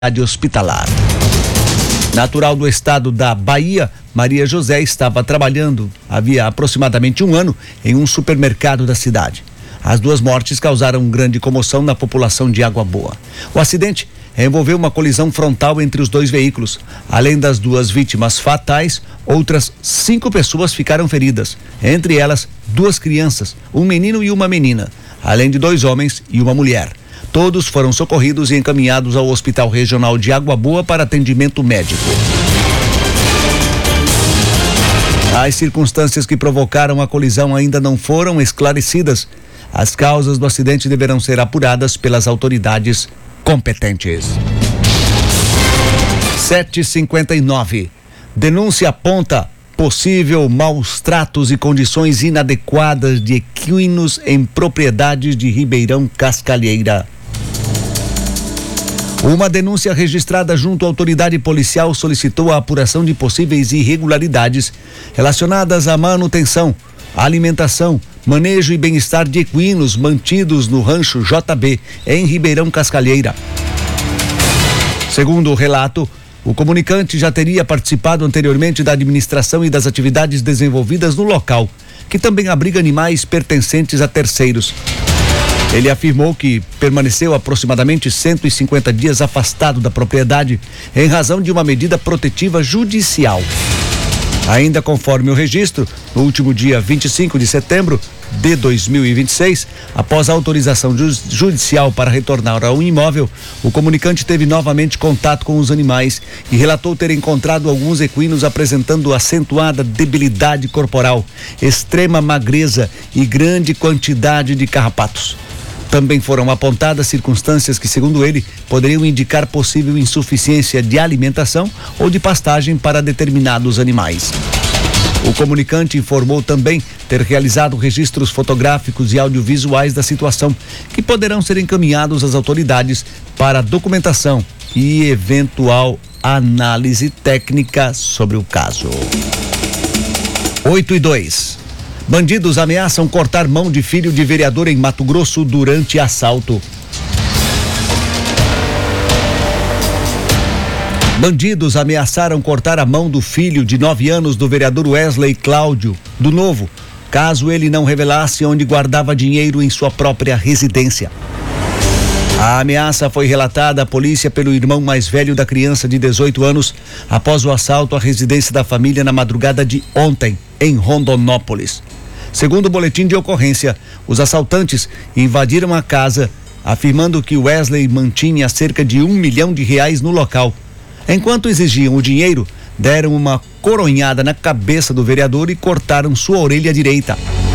hospitalar. Natural do estado da Bahia, Maria José estava trabalhando havia aproximadamente um ano em um supermercado da cidade. As duas mortes causaram grande comoção na população de Água Boa. O acidente envolveu uma colisão frontal entre os dois veículos. Além das duas vítimas fatais, outras 5 pessoas ficaram feridas, entre elas 2 crianças, um menino e uma menina, além de 2 homens e uma mulher. Todos foram socorridos e encaminhados ao Hospital Regional de Água Boa para atendimento médico. As circunstâncias que provocaram a colisão ainda não foram esclarecidas. As causas do acidente deverão ser apuradas pelas autoridades competentes. 7h59. Denúncia aponta possível maus tratos e condições inadequadas de equinos em propriedades de Ribeirão Cascalheira. Uma denúncia registrada junto à autoridade policial solicitou a apuração de possíveis irregularidades relacionadas à manutenção, alimentação, manejo e bem-estar de equinos mantidos no rancho JB, em Ribeirão Cascalheira. Segundo o relato, o comunicante já teria participado anteriormente da administração e das atividades desenvolvidas no local, que também abriga animais pertencentes a terceiros. Ele afirmou que permaneceu aproximadamente 150 dias afastado da propriedade em razão de uma medida protetiva judicial. Ainda conforme o registro, no último dia 25 de setembro de 2026, após a autorização judicial para retornar ao imóvel, o comunicante teve novamente contato com os animais e relatou ter encontrado alguns equinos apresentando acentuada debilidade corporal, extrema magreza e grande quantidade de carrapatos. Também foram apontadas circunstâncias que, segundo ele, poderiam indicar possível insuficiência de alimentação ou de pastagem para determinados animais. O comunicante informou também ter realizado registros fotográficos e audiovisuais da situação, que poderão ser encaminhados às autoridades para documentação e eventual análise técnica sobre o caso. 8h02. Bandidos ameaçam cortar mão de filho de vereador em Mato Grosso durante assalto. Bandidos ameaçaram cortar a mão do filho de 9 anos do vereador Wesley Cláudio, do Novo, caso ele não revelasse onde guardava dinheiro em sua própria residência. A ameaça foi relatada à polícia pelo irmão mais velho da criança de 18 anos, após o assalto à residência da família na madrugada de ontem, em Rondonópolis. Segundo o boletim de ocorrência, os assaltantes invadiram a casa, afirmando que Wesley mantinha cerca de R$1 milhão no local. Enquanto exigiam o dinheiro, deram uma coronhada na cabeça do vereador e cortaram sua orelha direita.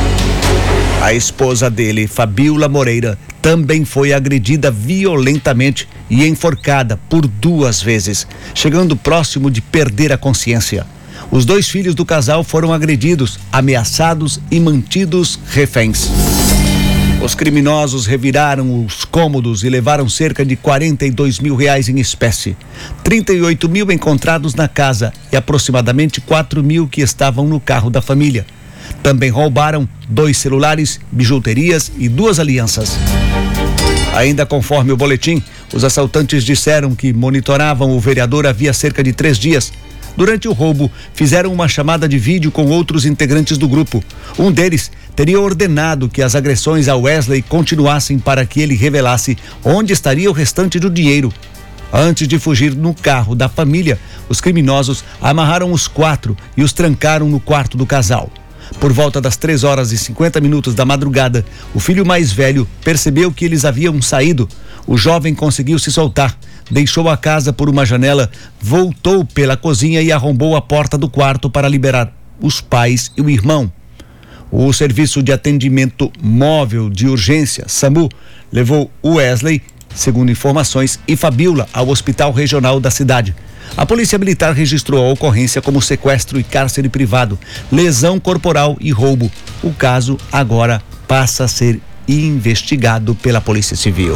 A esposa dele, Fabiola Moreira, também foi agredida violentamente e enforcada por 2 vezes, chegando próximo de perder a consciência. Os 2 filhos do casal foram agredidos, ameaçados e mantidos reféns. Os criminosos reviraram os cômodos e levaram cerca de R$42 mil em espécie, 38 mil encontrados na casa e aproximadamente 4 mil que estavam no carro da família. Também roubaram 2 celulares, bijuterias e 2 alianças. Ainda conforme o boletim, os assaltantes disseram que monitoravam o vereador havia cerca de 3 dias. Durante o roubo, fizeram uma chamada de vídeo com outros integrantes do grupo. Um deles teria ordenado que as agressões a Wesley continuassem para que ele revelasse onde estaria o restante do dinheiro. Antes de fugir no carro da família, os criminosos amarraram os 4 e os trancaram no quarto do casal. Por volta das 3h50 da madrugada, o filho mais velho percebeu que eles haviam saído. O jovem conseguiu se soltar, deixou a casa por uma janela, voltou pela cozinha e arrombou a porta do quarto para liberar os pais e o irmão. O Serviço de Atendimento Móvel de Urgência, SAMU, levou Wesley, segundo informações, e Fabiola ao Hospital Regional da cidade. A Polícia Militar registrou a ocorrência como sequestro e cárcere privado, lesão corporal e roubo. O caso agora passa a ser investigado pela Polícia Civil.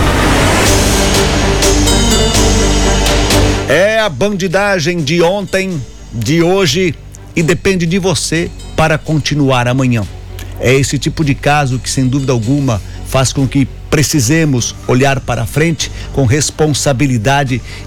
É a bandidagem de ontem, de hoje e depende de você para continuar amanhã. É esse tipo de caso que, sem dúvida alguma, faz com que precisemos olhar para frente com responsabilidade